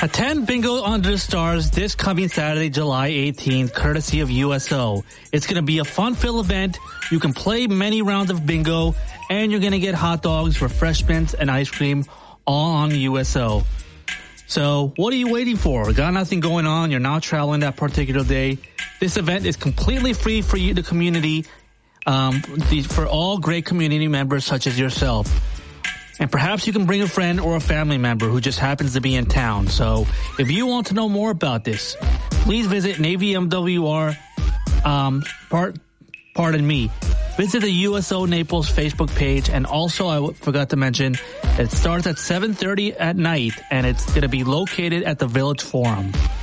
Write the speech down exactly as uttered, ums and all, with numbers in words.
Attend Bingo Under the Stars this coming Saturday, July eighteenth, courtesy of U S O. It's going to be a fun-filled event. You can play many rounds of bingo, and you're going to get hot dogs, refreshments, and ice cream all on U S O. So what are you waiting for? Got nothing going on. You're not traveling that particular day. This event is completely free for you, the community, um, the, for all great community members such as yourself. And perhaps you can bring a friend or a family member who just happens to be in town. So if you want to know more about this, please visit Navy M W R, um, part, pardon me, visit the U S O Naples Facebook page. And also, I w- forgot to mention, it starts at seven thirty at night, and it's going to be located at the Village Forum.